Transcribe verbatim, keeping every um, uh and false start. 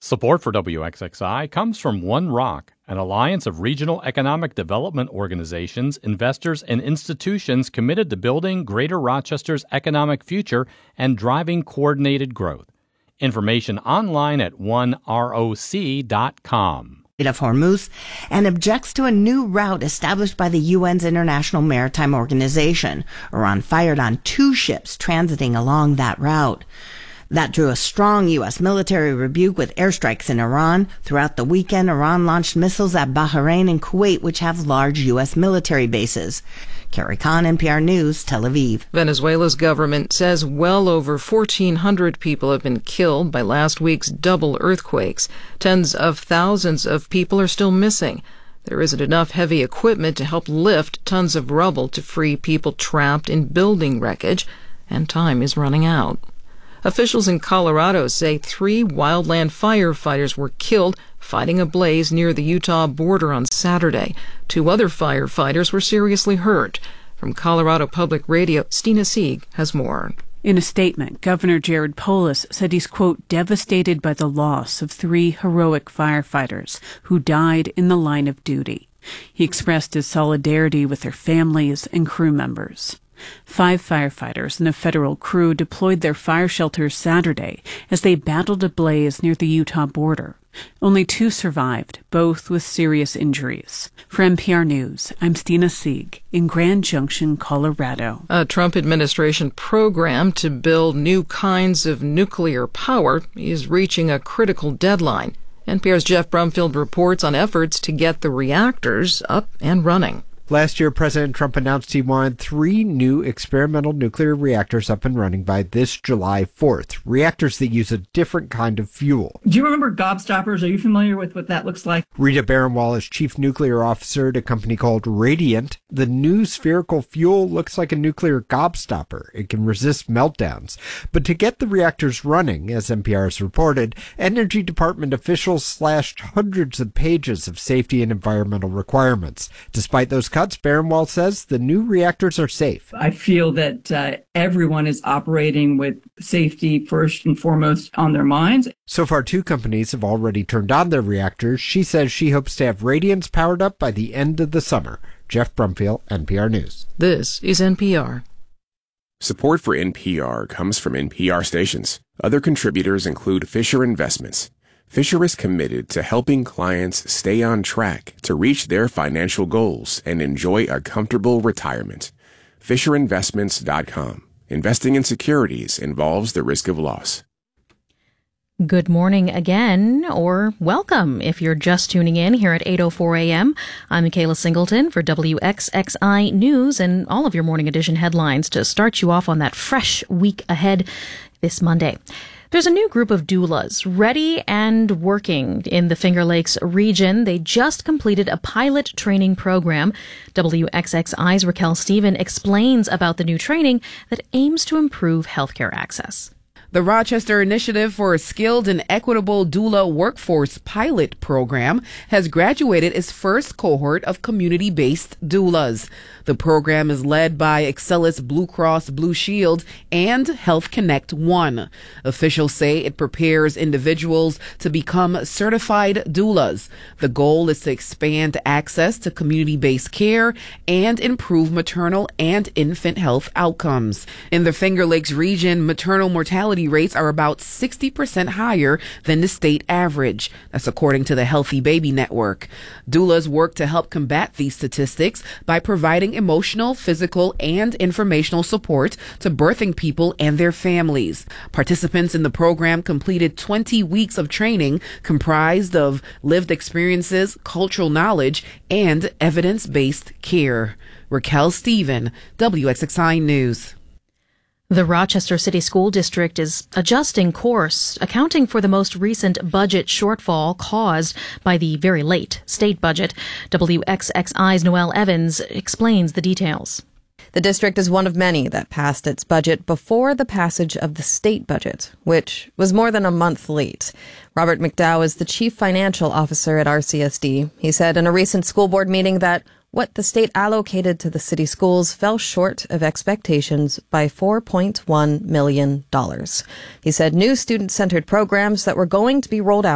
Support for W X X I comes from One Rock, an alliance of regional economic development organizations, investors, and institutions committed to building Greater Rochester's economic future and driving coordinated growth. Information online at one roc dot com. Of Hormuz and objects to a new route established by the U N's International Maritime Organization. Iran fired on two ships transiting along that route. That drew a strong U S military rebuke with airstrikes in Iran. Throughout the weekend, Iran launched missiles at Bahrain and Kuwait, which have large U S military bases. Carrie Kahn, N P R News, Tel Aviv. Venezuela's government says well over fourteen hundred people have been killed by last week's double earthquakes. Tens of thousands of people are still missing. There isn't enough heavy equipment to help lift tons of rubble to free people trapped in building wreckage, and time is running out. Officials in Colorado say three wildland firefighters were killed fighting a blaze near the Utah border on Saturday. Two other firefighters were seriously hurt. From Colorado Public Radio, Stina Sieg has more. In a statement, Governor Jared Polis said he's, quote, devastated by the loss of three heroic firefighters who died in the line of duty. He expressed his solidarity with their families and crew members. Five firefighters and a federal crew deployed their fire shelters Saturday as they battled a blaze near the Utah border. Only two survived, both with serious injuries. For N P R News, I'm Stina Sieg in Grand Junction, Colorado. A Trump administration program to build new kinds of nuclear power is reaching a critical deadline. N P R's Jeff Brumfield reports on efforts to get the reactors up and running. Last year, President Trump announced he wanted three new experimental nuclear reactors up and running by this July fourth, reactors that use a different kind of fuel. Do you remember gobstoppers? Are you familiar with what that looks like? Rita Baranwal is chief nuclear officer at a company called Radiant. The new spherical fuel looks like a nuclear gobstopper. It can resist meltdowns. But to get the reactors running, as N P R has reported, Energy Department officials slashed hundreds of pages of safety and environmental requirements. Despite those cuts, Baranwal says the new reactors are safe. I feel that uh, everyone is operating with safety first and foremost on their minds. So far, two companies have already turned on their reactors. She says she hopes to have Radiance powered up by the end of the summer. Jeff Brumfield, N P R News. This is N P R. Support for N P R comes from N P R stations. Other contributors include Fisher Investments. Fisher is committed to helping clients stay on track to reach their financial goals and enjoy a comfortable retirement. Fisher Investments dot com. Investing in securities involves the risk of loss. Good morning again, or welcome if you're just tuning in here at eight oh four a.m. I'm Michaela Singleton for W X X I News and all of your morning edition headlines to start you off on that fresh week ahead this Monday. There's a new group of doulas ready and working in the Finger Lakes region. They just completed a pilot training program. W X X I's Raquel Stephen explains about the new training that aims to improve healthcare access. The Rochester Initiative for a Skilled and Equitable Doula Workforce pilot program has graduated its first cohort of community-based doulas. The program is led by Excelis Blue Cross Blue Shield and Health Connect One. Officials say it prepares individuals to become certified doulas. The goal is to expand access to community-based care and improve maternal and infant health outcomes. In the Finger Lakes region, maternal mortality rates are about sixty percent higher than the state average. That's according to the Healthy Baby Network. Doulas work to help combat these statistics by providing emotional, physical, and informational support to birthing people and their families. Participants in the program completed twenty weeks of training comprised of lived experiences, cultural knowledge, and evidence-based care. Raquel Stephen, W X X I News. The Rochester City School District is adjusting course, accounting for the most recent budget shortfall caused by the very late state budget. W X X I's Noelle Evans explains the details. The district is one of many that passed its budget before the passage of the state budget, which was more than a month late. Robert McDowell is the chief financial officer at R C S D. He said in a recent school board meeting that what the state allocated to the city schools fell short of expectations by four point one million dollars. He said new student-centered programs that were going to be rolled out